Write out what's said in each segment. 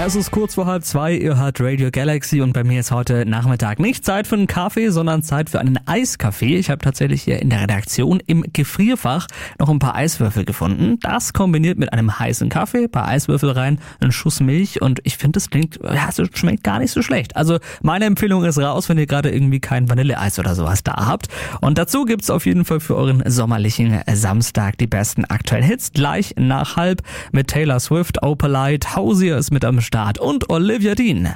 Es ist kurz vor 1:30, ihr hört Radio Galaxy und bei mir ist heute Nachmittag nicht Zeit für einen Kaffee, sondern Zeit für einen Eiskaffee. Ich habe tatsächlich hier in der Redaktion im Gefrierfach noch ein paar Eiswürfel gefunden. Das kombiniert mit einem heißen Kaffee, ein paar Eiswürfel rein, einen Schuss Milch und ich finde, das klingt, es schmeckt gar nicht so schlecht. Also meine Empfehlung ist raus, wenn ihr gerade irgendwie kein Vanilleeis oder sowas da habt. Und dazu gibt's auf jeden Fall für euren sommerlichen Samstag die besten aktuellen Hits. Gleich nach 1:30 mit Taylor Swift, Opalite, Hausier ist mit am Start und Olivia Dean.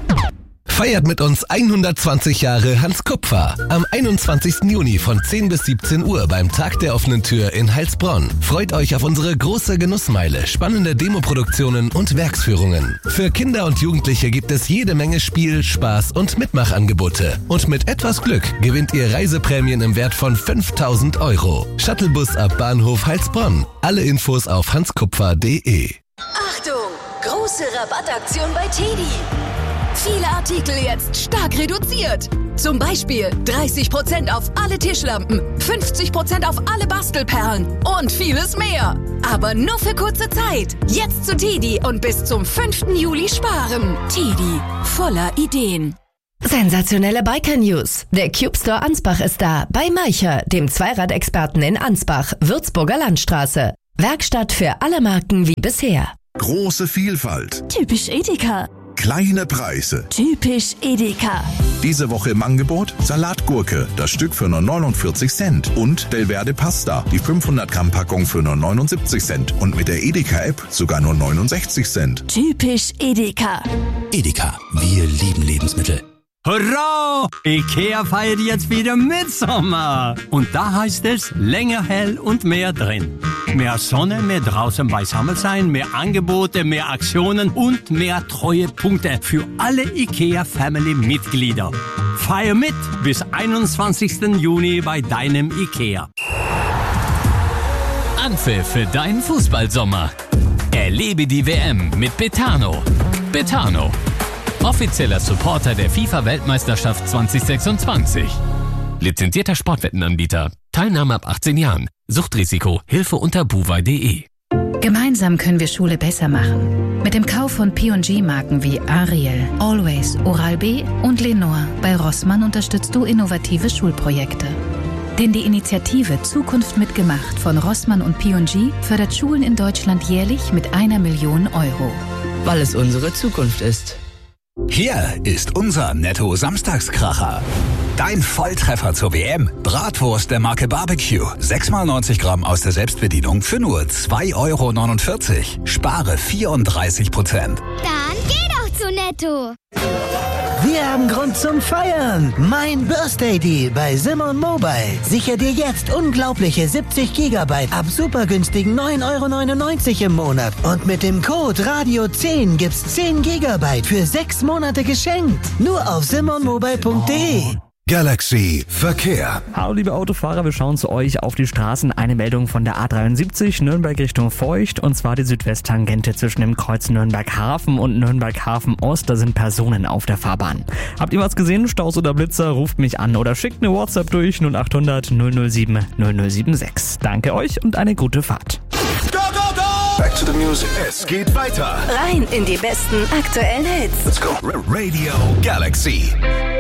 Feiert mit uns 120 Jahre Hans Kupfer. Am 21. Juni von 10 bis 17 Uhr beim Tag der offenen Tür in Heilsbronn. Freut euch auf unsere große Genussmeile, spannende Demoproduktionen und Werksführungen. Für Kinder und Jugendliche gibt es jede Menge Spiel, Spaß und Mitmachangebote. Und mit etwas Glück gewinnt ihr Reiseprämien im Wert von 5.000 €. Shuttlebus ab Bahnhof Heilsbronn. Alle Infos auf hanskupfer.de. Achtung! Große Rabattaktion bei TEDi. Viele Artikel jetzt stark reduziert. Zum Beispiel 30% auf alle Tischlampen, 50% auf alle Bastelperlen und vieles mehr. Aber nur für kurze Zeit. Jetzt zu TEDi und bis zum 5. Juli sparen. TEDi, voller Ideen. Sensationelle Biker-News. Der Cube Store Ansbach ist da. Bei Maicher, dem Zweiradexperten in Ansbach, Würzburger Landstraße. Werkstatt für alle Marken wie bisher. Große Vielfalt. Typisch Edeka. Kleine Preise. Typisch Edeka. Diese Woche im Angebot Salatgurke, das Stück für nur 49 Cent. Und Delverde Pasta, die 500 Gramm Packung für nur 79 Cent. Und mit der Edeka-App sogar nur 69 Cent. Typisch Edeka. Edeka, wir lieben Lebensmittel. Hurra! Ikea feiert jetzt wieder Mitsommer. Und da heißt es länger hell und mehr drin. Mehr Sonne, mehr draußen beisammen sein, mehr Angebote, mehr Aktionen und mehr Treuepunkte für alle Ikea-Family-Mitglieder. Feier mit bis 21. Juni bei deinem Ikea. Anpfiff für deinen Fußballsommer. Erlebe die WM mit Betano. Betano, offizieller Supporter der FIFA-Weltmeisterschaft 2026. Lizenzierter Sportwettenanbieter. Teilnahme ab 18 Jahren. Suchtrisiko. Hilfe unter buwei.de. Gemeinsam können wir Schule besser machen. Mit dem Kauf von P&G-Marken wie Ariel, Always, Oral-B und Lenore bei Rossmann unterstützt du innovative Schulprojekte. Denn die Initiative Zukunft mitgemacht von Rossmann und P&G fördert Schulen in Deutschland jährlich mit 1 Million €. Weil es unsere Zukunft ist. Hier ist unser Netto-Samstagskracher. Dein Volltreffer zur WM. Bratwurst der Marke Barbecue. 6x90 Gramm aus der Selbstbedienung für nur 2,49 €. Spare 34%. Dann geh doch zu Netto. Wir haben Grund zum Feiern. Mein Birthday Deal bei Simon Mobile. Sicher dir jetzt unglaubliche 70 GB ab super günstigen 9,99 € im Monat. Und mit dem Code Radio10 gibt's 10 GB für 6 Monate geschenkt. Nur auf simonmobile.de. Galaxy Verkehr. Hallo liebe Autofahrer, wir schauen zu euch auf die Straßen. Eine Meldung von der A73 Nürnberg Richtung Feucht und zwar die Südwesttangente zwischen dem Kreuz Nürnberg-Hafen und Nürnberg-Hafen-Ost. Da sind Personen auf der Fahrbahn. Habt ihr was gesehen? Staus oder Blitzer? Ruft mich an oder schickt eine WhatsApp durch 0800 007 0076. Danke euch und eine gute Fahrt. Go, go, go! Back to the music. Es geht weiter. Rein in die besten aktuellen Hits. Let's go. Radio Galaxy.